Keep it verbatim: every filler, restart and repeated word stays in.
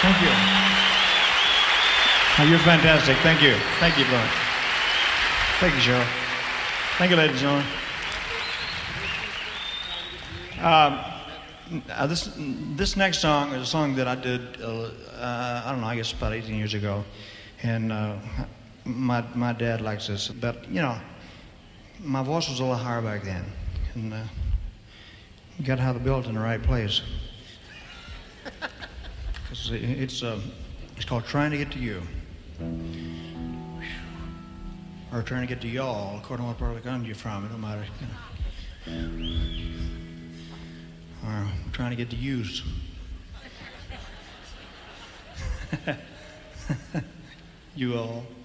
Thank you. Oh, you're fantastic. Thank you. Thank you, Brian. Thank you, Cheryl. Thank you, ladies and gentlemen. Um, uh, this this next song is a song that I did. Uh, uh, I don't know. I guess about eighteen years ago, and uh, my my dad likes this. But you know, my voice was a little higher back then, and uh, you got to have the built in the right place. It's it's, uh, it's called Trying to Get to You. Or trying to get to y'all, according to what part of the country you're from. It don't matter. You know. Or trying to get to yous. You all.